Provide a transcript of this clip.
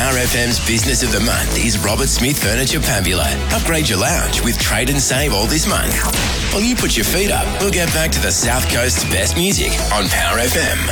Power FM's Business of the Month is Robert Smith Furniture Pambula. Upgrade your lounge with trade and save all this month. While you put your feet up, we'll get back to the South Coast's best music on Power FM.